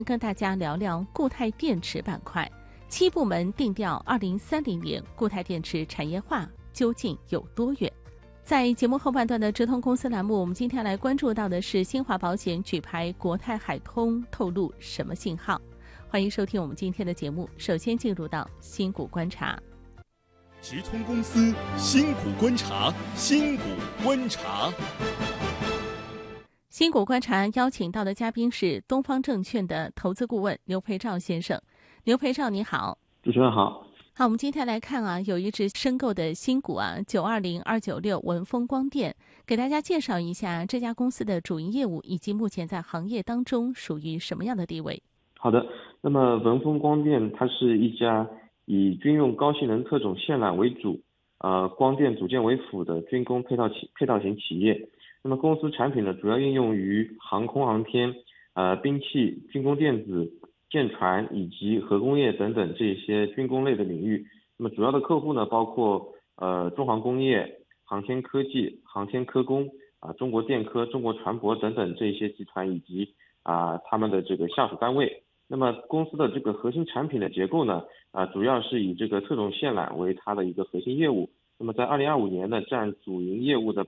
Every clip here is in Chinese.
跟大家聊聊固态电池板块。7部门定调2030年固态电池产业化究竟有多远？在节目后半段的直通公司栏目，我们今天来关注到的是新华保险举牌国泰海通透露什么信号？欢迎收听我们今天的节目。首先进入到新股观察。 直通公司新股观察，新股观察。 新股观察邀请到的嘉宾是东方证券的投资顾问刘培照先生。刘培照，你好。 主持人好。 好，我们今天来看有一只申购的新股920296文峰光电，给大家介绍一下这家公司的主营业务以及目前在行业当中属于什么样的地位。 好的，那么文峰光电它是一家以军用高性能特种线缆为主，光电组件为辅的军工配套型企业。那么公司产品呢，主要应用于航空航天、兵器、军工电子、舰船以及核工业等等这些军工类的领域。那么主要的客户呢，包括中航工业、航天科技、航天科工中国电科、中国船舶等等这些集团以及他们的这个下属单位。那么公司的这个核心产品的结构呢，主要是以这个特种线缆为它的一个核心业务。那么在2025年呢，占主营业务的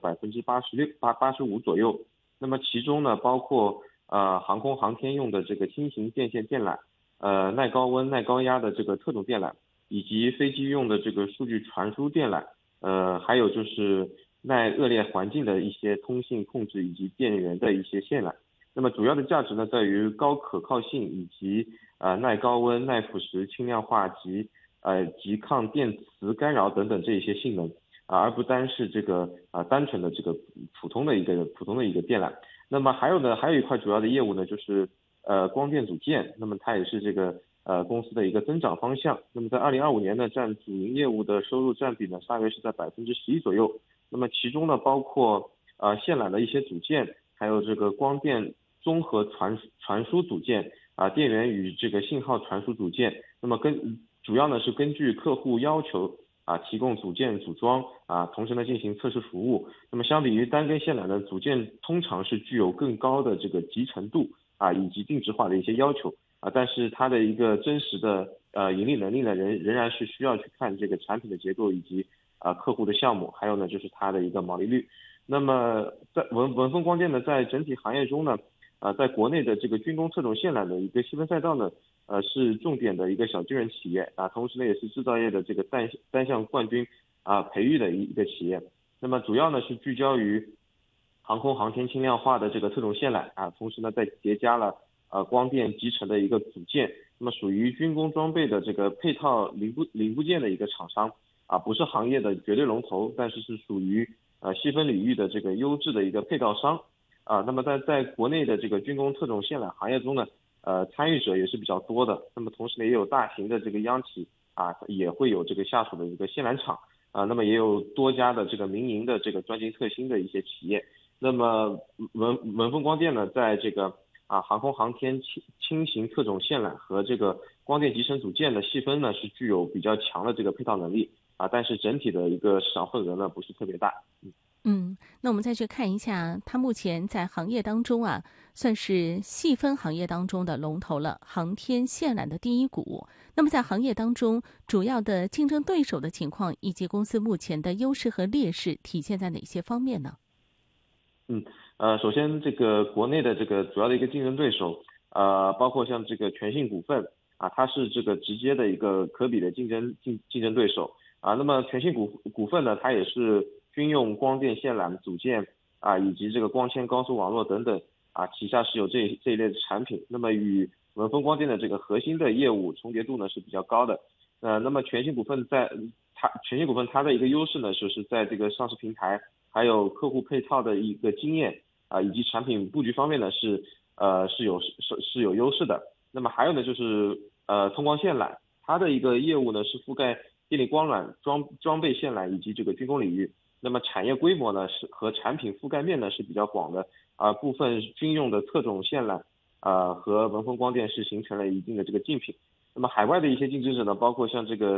85%左右。那么其中呢，包括航空航天用的这个轻型电线电缆，耐高温耐高压的这个特种电缆，以及飞机用的这个数据传输电缆，还有就是耐恶劣环境的一些通信控制以及电源的一些线缆。那么主要的价值呢，在于高可靠性以及耐高温、耐腐蚀、轻量化及抗电磁干扰等等这一些性能而不单是这个单纯的这个普通的一个电缆。那么还有一块主要的业务呢，就是光电组件。那么它也是这个公司的一个增长方向。那么在2025年呢，占主营业务的收入占比呢，大约是在11%左右。那么其中呢，包括线缆的一些组件，还有这个光电综合传输组件电源与这个信号传输组件。那么主要呢是根据客户要求提供组件组装同时呢进行测试服务。那么相比于单根线缆的组件，通常是具有更高的这个集成度以及定制化的一些要求但是它的一个真实的盈利能力呢，仍然是需要去看这个产品的结构以及客户的项目，还有呢就是它的一个毛利率。那么在文峰光电呢，在整体行业中呢，在国内的这个军工特种线缆的一个细分赛道呢，是重点的一个小金人企业同时呢也是制造业的这个单项冠军培育的一个企业。那么主要呢是聚焦于航空航天轻量化的这个特种线缆同时呢再叠加了光电集成的一个组件。那么属于军工装备的这个配套零部件的一个厂商不是行业的绝对龙头，但是是属于细分领域的这个优质的一个配套商那么在国内的这个军工特种线缆行业中呢，参与者也是比较多的。那么同时呢，也有大型的这个央企也会有这个下属的一个线缆厂那么也有多家的这个民营的这个专精特新的一些企业。那么文峰光电呢，在这个航空航天轻型特种线缆和这个光电集成组件的细分呢，是具有比较强的这个配套能力但是整体的一个市场份额呢不是特别大。 那我们再去看一下，它目前在行业当中算是细分行业当中的龙头了，航天线缆的第一股。那么在行业当中，主要的竞争对手的情况以及公司目前的优势和劣势体现在哪些方面呢？ 首先这个国内的这个主要的一个竞争对手包括像这个全信股份它是这个直接的一个可比的竞争对手那么全信股份呢，它也是军用光电线缆组件以及这个光纤高速网络等等旗下是有这一类的产品。那么与文峰光电的这个核心的业务重叠度呢是比较高的。那么全信股份它的一个优势呢，就是在这个上市平台还有客户配套的一个经验以及产品布局方面呢是有优势的。那么还有呢就是通光线缆，它的一个业务呢是覆盖电力光缆、装备线缆以及这个军工领域。那么产业规模呢是和产品覆盖面呢是比较广的部分军用的特种线缆和文峰光电是形成了一定的这个竞品。那么海外的一些竞争者呢，包括像这个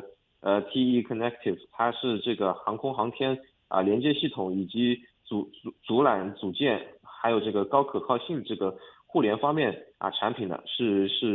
TE Connective， 它是这个航空航天连接系统以及阻缆组件，还有这个高可靠性这个互联方面产品呢是